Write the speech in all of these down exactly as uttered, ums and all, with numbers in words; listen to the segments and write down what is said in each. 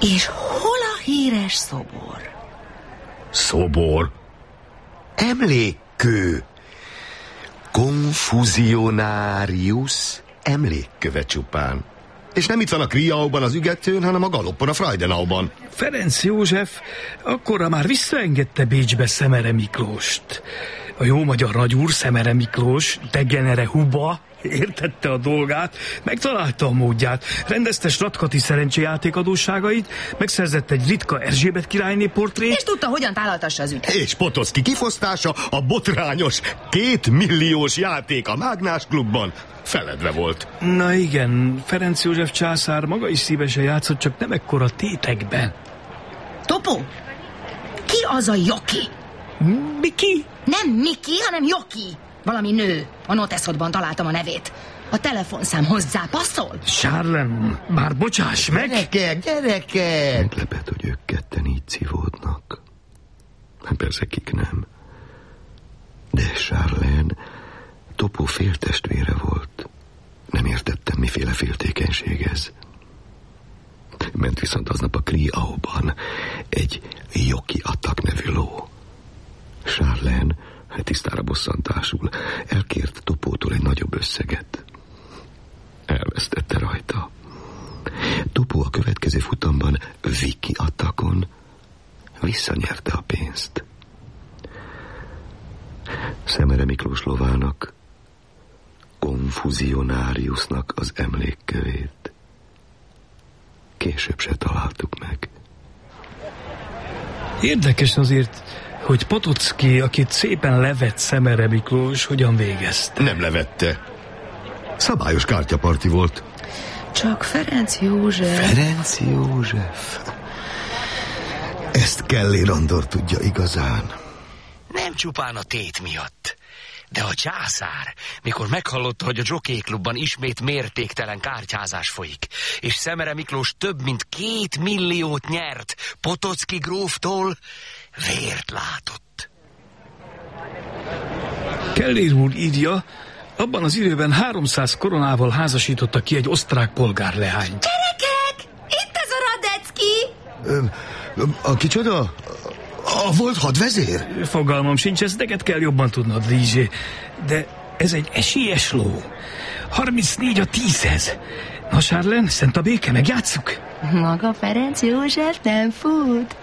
És hol a híres szobor? Szobor? Emlékkő. Konfuzionárius emlékköve csupán. És nem itt van a Kriauban az ügetőn, hanem a Galoppon a Freudenauban. Ferenc József akkorra már visszaengedte Bécsbe Szemere Miklóst. A jó magyar nagyúr Szemere Miklós, degenere huba, értette a dolgát, megtalálta a módját, rendezte Stratkati szerencséjáték adósságait, megszerzett egy ritka Erzsébet királyné portrét, és tudta, hogyan tálaltassa az ügyet. És Potocki kifosztása, a botrányos kétmilliós játék a Mágnás klubban feledve volt. Na igen, Ferenc József császár maga is szívesen játszott, csak nem ekkora tétekben. Topo, ki az a Joki? Miki? Nem Miki, hanem Joki. Valami nő. A noteszodban találtam a nevét. A telefonszám hozzá passzol? Charlen, bár bocsáss meg! Gyerekek, gyerekek! Meglepett, hogy ők ketten így szívódnak. Persze kik nem. De Charlen Topó féltestvére volt. Nem értettem, miféle féltékenység ez. Ment viszont aznap a Kriauban egy Joki Attak nevű ló. Charlen tisztára bosszantásul elkért Topótól egy nagyobb összeget. Elvesztette rajta. Topó a következő futamban Viki Attakon visszanyerte a pénzt. Szemere Miklós lovának, Konfuzionáriusnak az emlékkövét később se találtuk meg. Érdekes azért, hogy Potocki, akit szépen levett Szemere Miklós, hogyan végezte. Nem levette. Szabályos kártyaparti volt. Csak Ferenc József... Ferenc József? Ezt Kelly Randor tudja igazán. Nem csupán a tét miatt, de a császár, mikor meghallotta, hogy a Jockey Klubban ismét mértéktelen kártyázás folyik, és Szemere Miklós több mint két milliót nyert Potocki gróftól, vért látott. Kellér úr írja, abban az időben háromszáz koronával házasította ki egy osztrák polgárleányt. Gyerekek! Itt ez a Radecki! A kicsoda? A volt hadvezér? Fogalmam sincs, ezt neked kell jobban tudnod, Lízsé. De ez egy esélyes ló. harmincnégy a tízhez. Na, Charlen, szent a béke, megjátsszuk? Maga Ferenc József nem fut.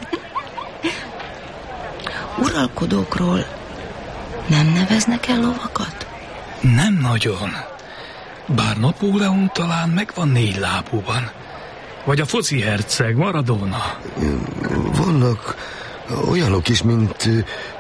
Uralkodókról nem neveznek el lovakat? Nem nagyon. Bár Napóleon talán megvan négy lábúban. Vagy a foci herceg, Maradona. Vannak olyanok is, mint